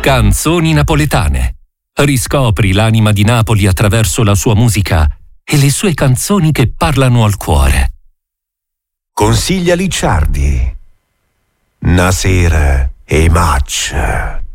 Canzoni napoletane. Riscopri l'anima di Napoli attraverso la sua musica e le sue canzoni che parlano al cuore. Consiglia Licciardi. Nasera e match.